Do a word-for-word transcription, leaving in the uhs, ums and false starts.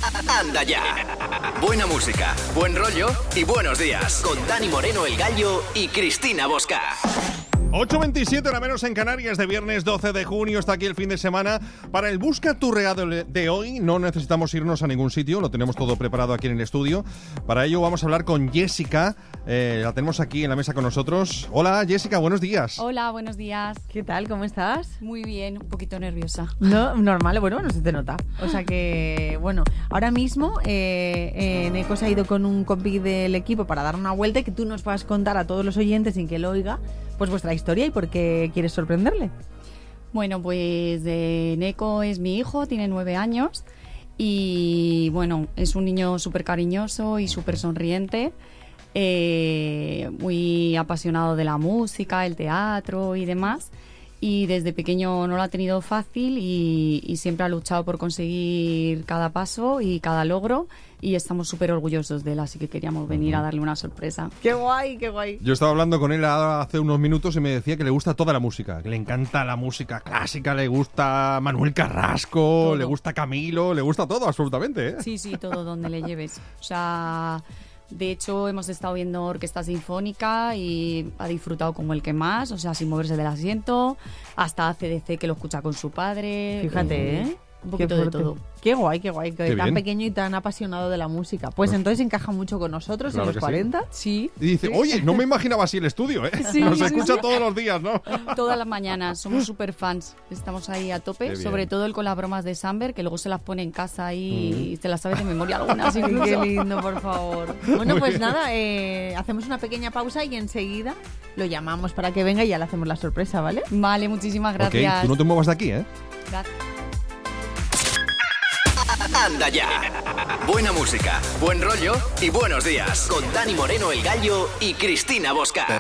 Anda ya. Buena música, buen rollo y buenos días. Con Dani Moreno, el Gallo, y Cristina Bosca. ocho veintisiete, hora menos en Canarias, de viernes doce de junio. Está aquí el fin de semana. Para el Busca tu regalo de hoy no necesitamos irnos a ningún sitio, lo tenemos todo preparado aquí en el estudio. Para ello vamos a hablar con Jessica, eh, la tenemos aquí en la mesa con nosotros. Hola Jessica, buenos días. Hola, buenos días. ¿Qué tal? ¿Cómo estás? Muy bien, un poquito nerviosa. No, normal, bueno, no se te nota. O sea que, bueno, ahora mismo eh, eh, Neko se ha ido con un compi del equipo para dar una vuelta y que tú nos puedas contar a todos los oyentes sin que lo oiga, pues vuestra historia y por qué quieres sorprenderle. Bueno, pues eh, Neko es mi hijo, tiene nueve años y bueno, es un niño súper cariñoso y súper sonriente, eh, muy apasionado de la música, el teatro y demás. Y desde pequeño no lo ha tenido fácil y, y siempre ha luchado por conseguir cada paso y cada logro, y estamos súper orgullosos de él, así que queríamos venir a darle una sorpresa. ¡Qué guay, qué guay! Yo estaba hablando con él hace unos minutos y me decía que le gusta toda la música, que le encanta la música clásica, le gusta Manuel Carrasco, Todo. le gusta Camilo, le gusta todo absolutamente, ¿eh? Sí, sí, todo donde le lleves. O sea, de hecho hemos estado viendo orquesta sinfónica y ha disfrutado como el que más, o sea, sin moverse del asiento, hasta A C D C que lo escucha con su padre. Fíjate, ¿eh? Un poquito Qué de fuerte. todo. Qué guay, qué guay, que Qué tan bien. pequeño y tan apasionado de la música. Pues, Pues- entonces encaja mucho con nosotros Claro en que los sí. cuarenta. Sí, Y dice, oye, no me imaginaba así el estudio, ¿eh? Sí, Nos sí, escucha sí. todos los días, ¿no? todas las mañanas, somos súper fans, estamos ahí a Qué tope, bien. sobre todo él con las bromas de Samber, que luego se las pone en casa ahí y se las sabe de memoria algunas Ay, incluso. qué lindo, por favor. Bueno, Muy pues bien. nada, eh, hacemos una pequeña pausa y enseguida lo llamamos para que venga y ya le hacemos la sorpresa, ¿vale? Vale, muchísimas Ok, gracias. tú no te muevas de aquí, ¿eh? Gracias. Anda ya. Buena música, buen rollo y buenos días. Con Dani Moreno, el Gallo, y Cristina Bosca.